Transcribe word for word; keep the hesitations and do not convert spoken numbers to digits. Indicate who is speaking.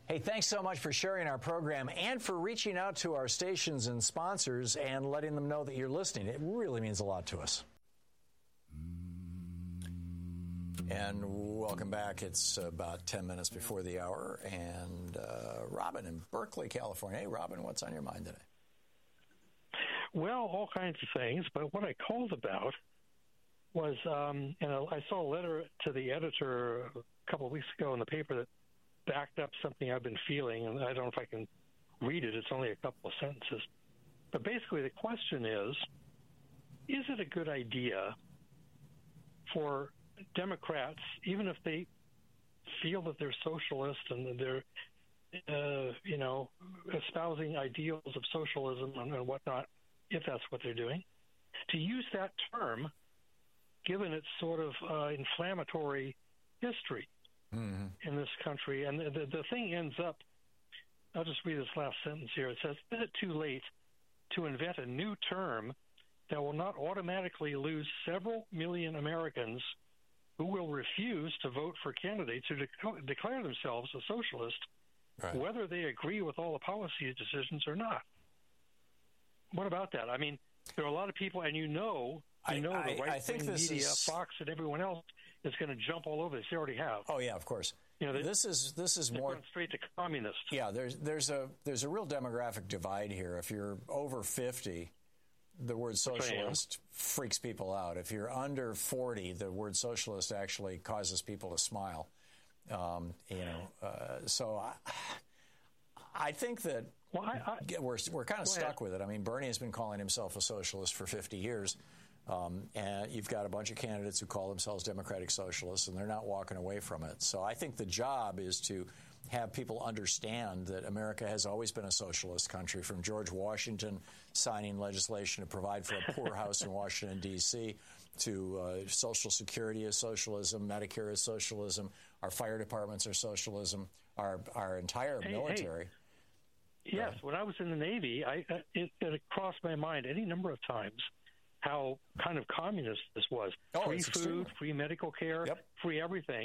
Speaker 1: Hey, thanks so much for sharing our program and for reaching out to our stations and sponsors and letting them know that you're listening. It really means a lot to us. And welcome back. It's about ten minutes before the hour. And uh, Robin in Berkeley, California. Hey, Robin, what's on your mind today?
Speaker 2: Well, all kinds of things. But what I called about was, um, and I saw a letter to the editor a couple of weeks ago in the paper that backed up something I've been feeling, and I don't know if I can read it. It's only a couple of sentences. But basically the question is, is it a good idea for Democrats, even if they feel that they're socialist and they're, uh, you know, espousing ideals of socialism and, and whatnot, if that's what they're doing, to use that term, given its sort of uh, inflammatory history mm-hmm. in this country? And the, the thing ends up, I'll just read this last sentence here. It says, is it too late to invent a new term that will not automatically lose several million Americans who will refuse to vote for candidates who de- declare themselves a socialist, right, whether they agree with all the policy decisions or not? What about that? I mean, there are a lot of people, and you know, you know
Speaker 1: I,
Speaker 2: the right-wing media,
Speaker 1: is...
Speaker 2: Fox and everyone else, is going to jump all over this. They already have.
Speaker 1: Oh yeah, of course.
Speaker 2: You know, they,
Speaker 1: this is this is more
Speaker 2: going straight to communists.
Speaker 1: Yeah, there's there's a there's a real demographic divide here. If you're over fifty, the word socialist freaks people out. If you're under forty, the word socialist actually causes people to smile. Um, you know, uh, so I, I think that well, I, I, we're we're kind of stuck ahead. with it. I mean, Bernie has been calling himself a socialist for fifty years. Um, and you've got a bunch of candidates who call themselves democratic socialists, and they're not walking away from it. So I think the job is to have people understand that America has always been a socialist country, from George Washington signing legislation to provide for a poorhouse in Washington, D C, to uh, Social Security is socialism, Medicare is socialism, our fire departments are socialism, our, our entire hey, military.
Speaker 2: Hey. Yes, uh, when I was in the Navy, I, it, it crossed my mind any number of times how kind of communist this was.
Speaker 1: Oh,
Speaker 2: free food,
Speaker 1: extremely.
Speaker 2: free medical care,
Speaker 1: yep.
Speaker 2: free everything.